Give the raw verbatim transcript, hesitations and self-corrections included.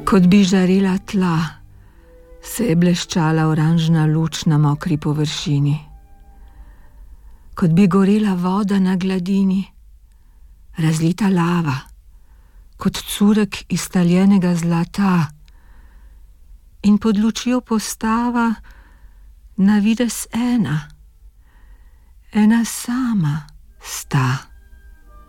Kot bi žarela tla, se je bleščala oranžna luč na mokri površini. Kot bi gorela voda na gladini, razlita lava, kot curek iz taljenega zlata, in pod lučjo postava na videz ena, ena sama sta.